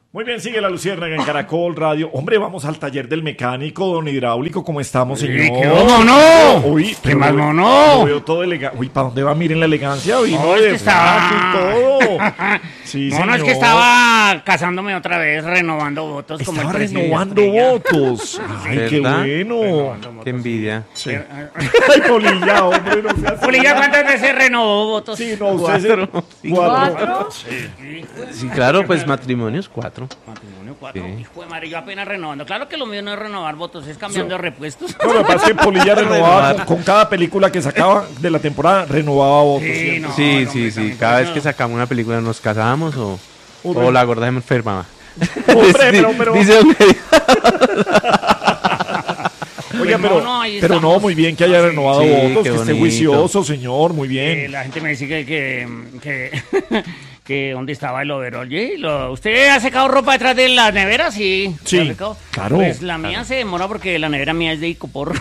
Muy bien, sigue la Luciérnaga en Caracol Radio. Hombre, vamos al taller del mecánico, don Hidráulico. ¿Cómo estamos, señor? ¡Qué mono! Uy, ¡Qué más mono! Lo veo todo elegante. Uy, ¿para dónde va? Miren la elegancia. Vino es de que estaba... y todo. Sí, mono, señor. es que estaba casándome otra vez, renovando votos como el Estaba presidente. renovando votos. Ay, qué ¿Verdad? bueno. Qué envidia. Sí. Ay, Polilla, hombre, no seas... Polilla, ¿cuántas veces renovó votos? Sí, no, usted Cuatro. Cuatro. Sí, claro, pues matrimonios 4. Matrimonio 4. Sí. Hijo de madre, yo apenas renovando. Claro que lo mío no es renovar votos, es cambiando de repuestos. No, lo que pasa es que Polilla renovaba con cada película que sacaba de la temporada, renovaba votos. Sí, no, Sí, no, sí, hombre, sí. también Cada por vez eso que sacamos una película nos casábamos o Hombre. la gorda se me enfermaba. Hombre, pero... Dice don Medio. Oiga, Pues pero, no, ahí pero no, estamos. muy bien que haya renovado Sí, votos, qué que esté bonito. juicioso, señor, muy bien. La gente me dice que ¿dónde estaba el overol? ¿Usted ha secado ropa detrás de la nevera? Sí. Sí, ¿La ha secado? claro. Pues la mía se demora porque la nevera mía es de Icopor.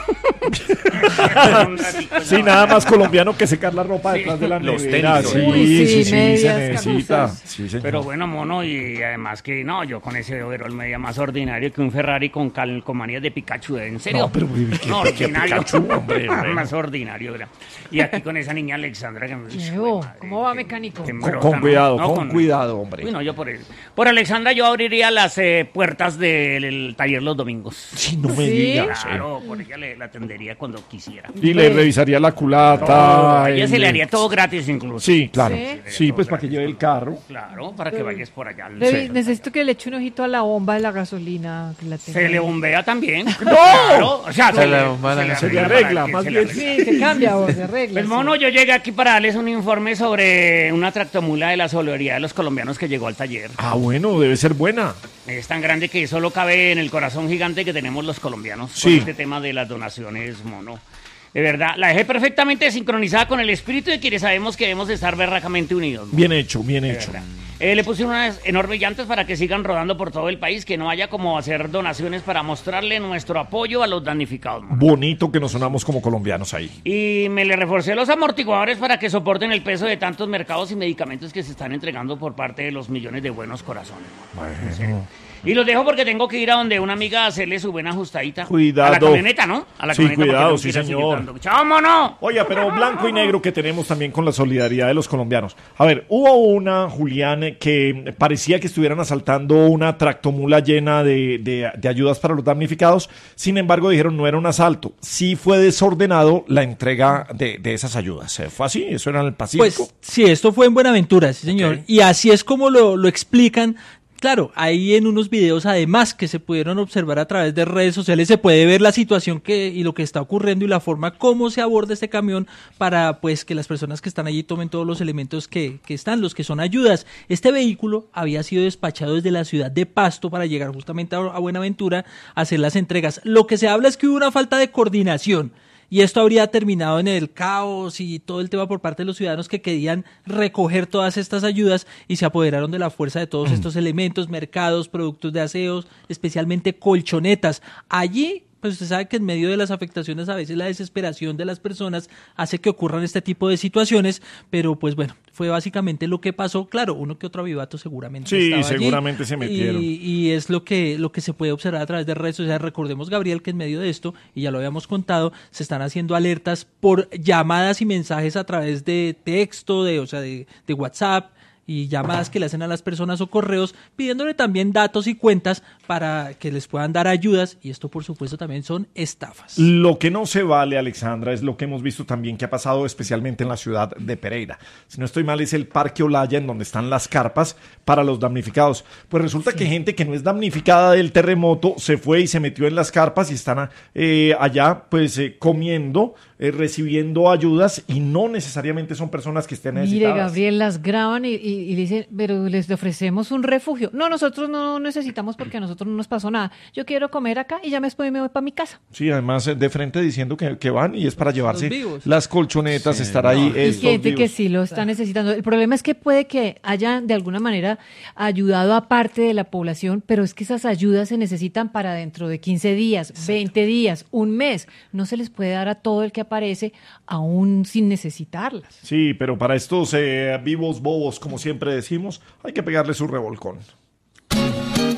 Sí, nada más colombiano que secar la ropa detrás de la Los nevera. tenis. Sí, Uy, sí, sí, sí, se medias, necesita. camisas. Sí, señor. Pero bueno, mono, y además que no, yo con ese overol me veía más ordinario que un Ferrari con manías de Pikachu, ¿en serio? No, pero ¿qué ordinario. Pikachu, hombre, hombre. Más ordinario, ¿verdad? Y aquí con esa niña Alexandra que me Llevo, ¿cómo va, mecánico? Con cuidado, con cuidado, hombre. Uy, no, yo por Alexandra yo abriría las puertas del taller los domingos. Sí, no me ¿Sí? digas. Claro, por ella la atendería cuando quisiera. Y le revisaría la culata. A ella se le el- haría todo gratis incluso. Sí, claro. ¿Sí? Sí, pues para que lleve el carro. Claro, para que vayas por allá. Necesito que le eche un ojito a la bomba de la gasolina. Que la tengo. Se le bombea también. ¡No! Claro, o sea, Se le bombea la Se le para arregla, que más se le bien. arregle. Sí, se cambia o se arregla. Pues mono, yo llegué aquí para darles un informe sobre una tractomula de la solidaridad de los colombianos que llegó al taller. Ah, bueno, debe ser buena. Es tan grande que solo cabe en el corazón gigante que tenemos los colombianos Sí. con este tema de las donaciones, mono. De verdad, la dejé perfectamente sincronizada con el espíritu de quienes sabemos que debemos estar berracamente unidos. mono. Bien hecho, bien De hecho. verdad. Le pusieron unas enormes llantas para que sigan rodando por todo el país, que no haya como hacer donaciones para mostrarle nuestro apoyo a los damnificados, mono. Bonito que nos sonamos como colombianos ahí. Y me le reforcé los amortiguadores para que soporten el peso de tantos mercados y medicamentos que se están entregando por parte de los millones de buenos corazones. En serio. Y los dejo porque tengo que ir a donde una amiga a hacerle su buena ajustadita. Cuidado. A la camioneta, ¿no? A la Sí, camioneta porque cuidado, tengo que sí, ir señor. asegurando. ¡Chao, mono! Oiga, pero blanco y negro que tenemos también con la solidaridad de los colombianos. A ver, hubo una, Julián, que parecía que estuvieran asaltando una tractomula llena de ayudas para los damnificados. Sin embargo, dijeron no era un asalto. Sí fue desordenado la entrega de esas ayudas. ¿Fue así? ¿Eso era en el Pacífico? Pues sí, esto fue en Buenaventura, sí señor. Ok. Y así es como lo explican. Claro, ahí en unos videos además que se pudieron observar a través de redes sociales se puede ver la situación y lo que está ocurriendo y la forma como se aborda este camión para pues que las personas que están allí tomen todos los elementos que están, los que son ayudas. Este vehículo había sido despachado desde la ciudad de Pasto para llegar justamente a Buenaventura a hacer las entregas. Lo que se habla es que hubo una falta de coordinación. Y esto habría terminado en el caos y todo el tema por parte de los ciudadanos que querían recoger todas estas ayudas y se apoderaron de la fuerza de todos estos elementos, mercados, productos de aseos, especialmente colchonetas. Allí, pues usted sabe que en medio de las afectaciones a veces la desesperación de las personas hace que ocurran este tipo de situaciones, pero pues bueno, fue básicamente lo que pasó. Claro, uno que otro avivato seguramente Sí, estaba allí, seguramente se metieron. y es lo que se puede observar a través de redes sociales. Recordemos, Gabriel, que en medio de esto, y ya lo habíamos contado, se están haciendo alertas por llamadas y mensajes a través de texto, de WhatsApp, y llamadas que le hacen a las personas o correos pidiéndole también datos y cuentas para que les puedan dar ayudas, y esto por supuesto también son estafas. Lo que no se vale, Alexandra, es lo que hemos visto también que ha pasado especialmente en la ciudad de Pereira. Si no estoy mal, es el Parque Olaya en donde están las carpas para los damnificados. Pues resulta que gente que no es damnificada del terremoto se fue y se metió en las carpas y están allá pues comiendo, recibiendo ayudas y no necesariamente son personas que estén necesitadas. Mire, Gabriel, las graban y le dicen, pero les ofrecemos un refugio. No, nosotros no necesitamos porque a nosotros no nos pasó nada. Yo quiero comer acá y ya después me voy para mi casa. Sí, además de frente diciendo que van y es para llevarse vivos. las colchonetas, estar ahí. Y estos gente que vivos. sí lo está necesitando. El problema es que puede que hayan de alguna manera ayudado a parte de la población, pero es que esas ayudas se necesitan para dentro de 15 días, 20 días, un mes. No se les puede dar a todo el que aparece aún sin necesitarlas. Sí, pero para estos vivos bobos, como siempre decimos, hay que pegarle su revolcón.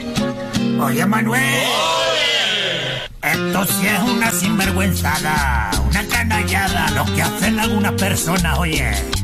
Oye, Manuel. Esto sí es una sinvergüenzada, una canallada, lo que hacen algunas personas, oye.